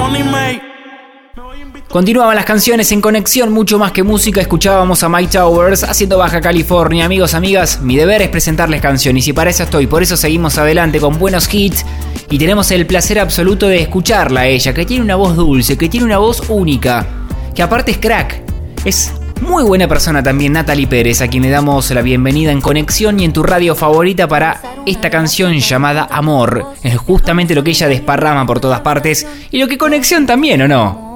Continuaban las canciones en conexión, mucho más que música. Escuchábamos a Mike Towers haciendo Baja California. Amigos, amigas, mi deber es presentarles canciones y para eso estoy. Por eso seguimos adelante con buenos hits y tenemos el placer absoluto de escucharla a ella, que tiene una voz dulce, que tiene una voz única, que aparte es crack. Es muy buena persona también, Natalie Pérez, a quien le damos la bienvenida en Conexión y en tu radio favorita para esta canción llamada Amor. Es justamente lo que ella desparrama por todas partes y lo que Conexión también, ¿o no?